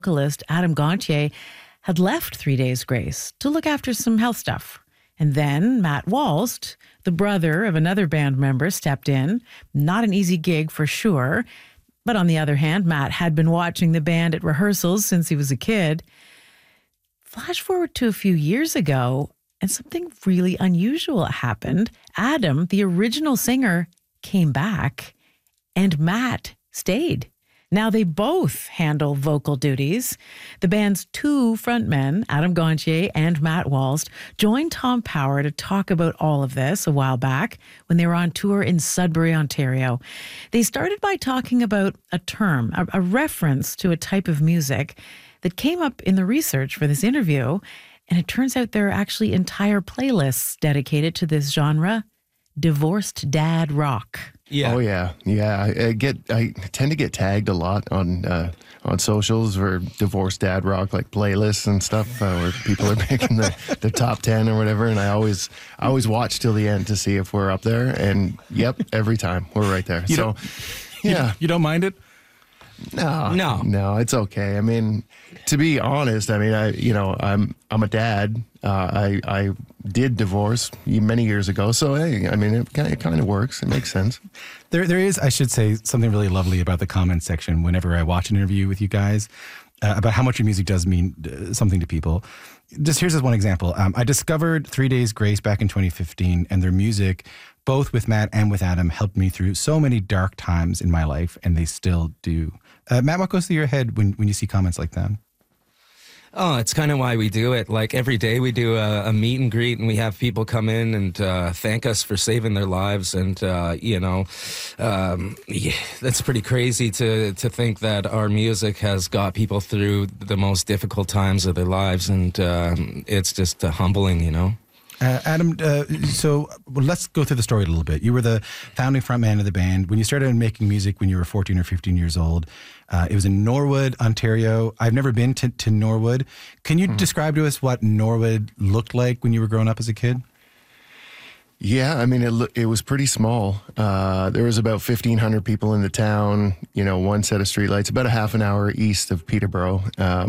vocalist Adam Gontier had left 3 Days Grace to look after some health stuff. And then Matt Walst, the brother of another band member, stepped in. Not an easy gig for sure. But on the other hand, Matt had been watching the band at rehearsals since he was a kid. Flash forward to a few years ago, and something really unusual happened. Adam, the original singer, came back, and Matt stayed. Now they both handle vocal duties. The band's two frontmen, Adam Gontier and Matt Walst, joined Tom Power to talk about all of this a while back when they were on tour in Sudbury, Ontario. They started by talking about a term, a reference to a type of music that came up in the research for this interview. And it turns out there are actually entire playlists dedicated to this genre, divorced dad rock. Yeah. Oh yeah. I tend to get tagged a lot on socials for divorced dad rock, like playlists and stuff, where people are picking the top 10 or whatever. And I always watch till the end to see if we're up there. And yep, every time we're right there. You don't mind it? No, it's okay. I mean, to be honest, I'm a dad. I did divorce many years ago, so hey, I mean, it kind of works. It makes sense. There is, I should say, something really lovely about the comment section whenever I watch an interview with you guys about how much your music does mean something to people. Here's one example. I discovered 3 Days Grace back in 2015, and their music, both with Matt and with Adam, helped me through so many dark times in my life, and they still do. Matt, what goes through your head when you see comments like that? Oh, it's kind of why we do it. Like every day we do a meet and greet, and we have people come in and thank us for saving their lives. And, that's pretty crazy to think that our music has got people through the most difficult times of their lives. And it's just humbling, you know. Adam, let's go through the story a little bit. You were the founding frontman of the band. When you started making music when you were 14 or 15 years old, it was in Norwood, Ontario. I've never been to Norwood. Can you describe to us what Norwood looked like when you were growing up as a kid? Yeah, I mean, it was pretty small. There was about 1,500 people in the town, one set of streetlights, about a half an hour east of Peterborough.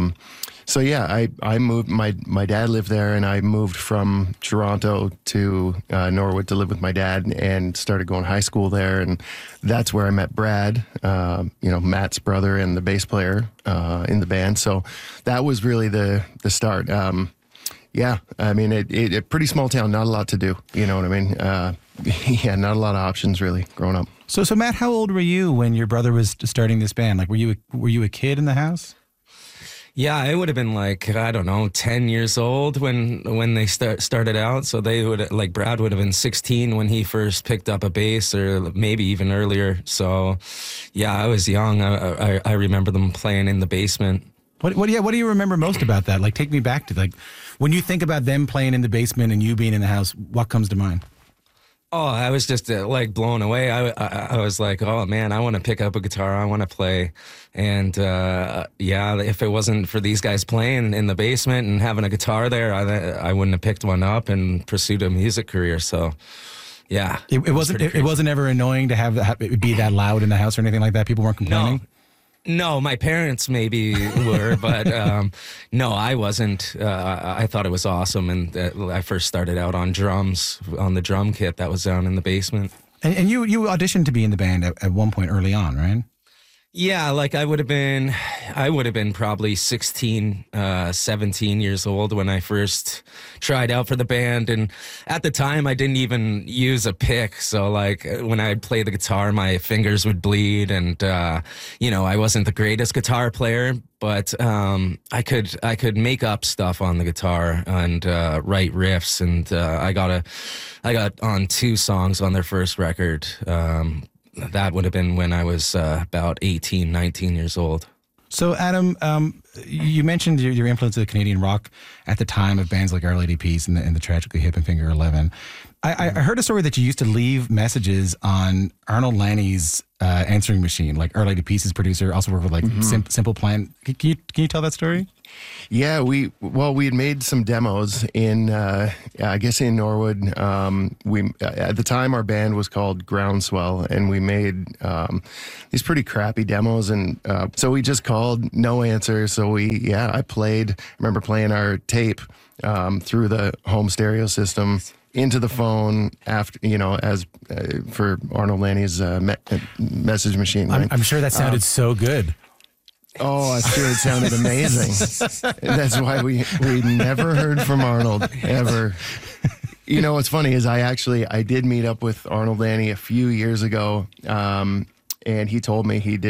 So yeah, I moved, my dad lived there, and I moved from Toronto to Norwood to live with my dad and started going to high school there. And that's where I met Brad, Matt's brother and the bass player in the band. So that was really the start. Yeah, I mean, it pretty small town, not a lot to do. You know what I mean? Yeah, not a lot of options really growing up. So Matt, how old were you when your brother was starting this band? Like, were you a kid in the house? Yeah, I would have been 10 years old when they started out. So they would, like, Brad would have been 16 when he first picked up a bass, or maybe even earlier. So yeah, I was young. I remember them playing in the basement. What do you remember most about that? Like, take me back to, like, when you think about them playing in the basement and you being in the house, what comes to mind? Oh, I was just blown away. I was like, oh man, I want to pick up a guitar. I want to play. And if it wasn't for these guys playing in the basement and having a guitar there, I wouldn't have picked one up and pursued a music career. So yeah, it wasn't ever annoying to have it be that loud in the house or anything like that. People weren't complaining. No, my parents maybe were, but no, I wasn't. I thought it was awesome, and I first started out on drums, on the drum kit that was down in the basement. And you auditioned to be in the band at one point early on, right? Yeah, like I would have been probably 16, 17 years old when I first tried out for the band. And at the time, I didn't even use a pick. So like when I'd play the guitar, my fingers would bleed. And, I wasn't the greatest guitar player, but I could make up stuff on the guitar and write riffs. And I got on 2 songs on their first record. That would have been when I was about 18, 19 years old. So, Adam, you mentioned your influence of Canadian rock at the time of bands like Our Lady Peace and the Tragically Hip and Finger 11. I heard a story that you used to leave messages on Arnold Lanny's answering machine, like Our Lady Peace's producer, also worked with like Simple Plan. Can you tell that story? Yeah, we had made some demos in I guess in Norwood. We at the time our band was called Groundswell, and we made these pretty crappy demos, and so we just called, no answer. So I remember playing our tape through the home stereo system into the phone after, as for Arnold Lanny's message machine. Right? I'm sure that sounded so good. Oh, I'm sure it sounded amazing. That's why we never heard from Arnold, ever. What's funny is I did meet up with Arnold Lanny a few years ago, and he told me he did